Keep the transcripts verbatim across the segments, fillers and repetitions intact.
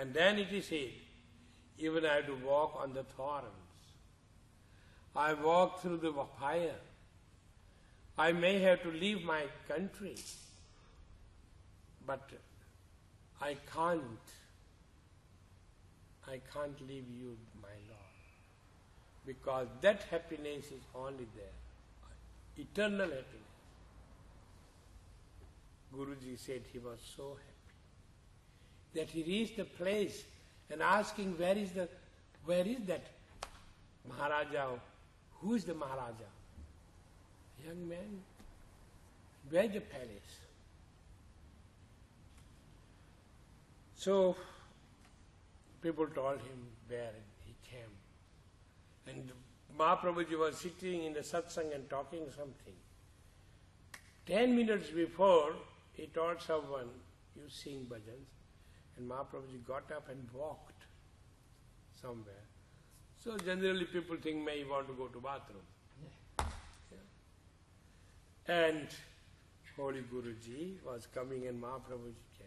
And then it is said, even I have to walk on the thorns. I walk through the fire. I may have to leave my country, but I can't, I can't leave you, my Lord, because that happiness is only there, eternal happiness. Guruji said he was so happy that he reached the place and asking, where is the, where is that Maharaja? Who is the Maharaja? Young man, where is the palace? So people told him where he came. And Mahaprabhuji was sitting in the satsang and talking something. Ten minutes before, he told someone, you sing bhajans. And Mahaprabhuji got up and walked somewhere. So generally people think, may he want to go to bathroom. Yeah. Yeah. And Holy Guruji was coming and Mahaprabhuji came.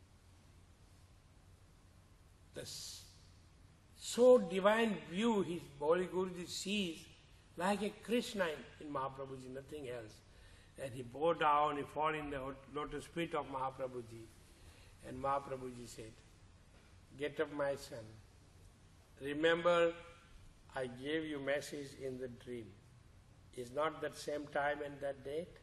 The so divine view his Holy Guruji sees, like a Krishna in, in Mahaprabhuji, nothing else. And he bowed down, he fell in the lotus feet of Mahaprabhuji. And Mahaprabhuji said, get up, my son. Remember, I gave you message in the dream. Is not that same time and that date?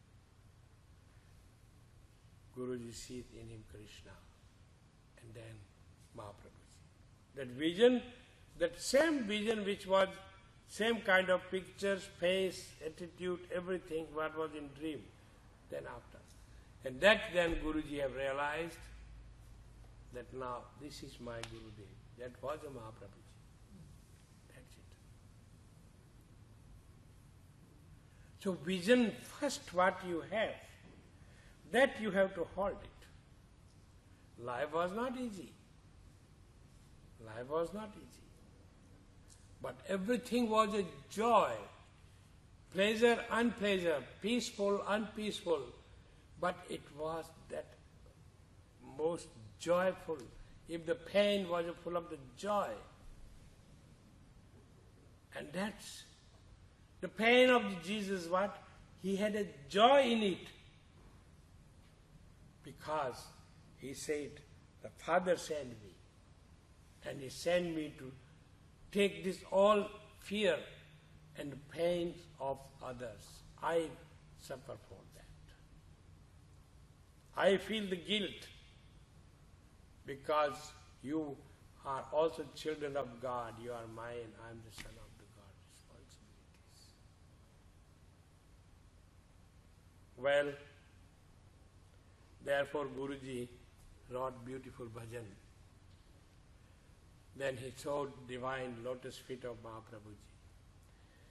Guruji sees in him Krishna. And then Mahaprabhuji. That vision, that same vision which was same kind of pictures, face, attitude, everything what was in dream, then after. And that then Guruji have realized that now this is my Gurudev. That was a Mahaprabhuji. That's it. So vision first what you have, that you have to hold it. Life was not easy. Life was not easy. But everything was a joy. Pleasure, unpleasure, peaceful, unpeaceful. But it was that most joyful. If the pain was full of the joy. And that's the pain of Jesus, what? He had a joy in it. Because he said, the Father sent me. And he sent me to take this all fear and the pains of others. I suffer for that. I feel the guilt because you are also children of God. You are mine. I am the son of the God. Responsibilities. Well, therefore Guruji wrote beautiful bhajan. Then he saw divine lotus feet of Mahaprabhuji.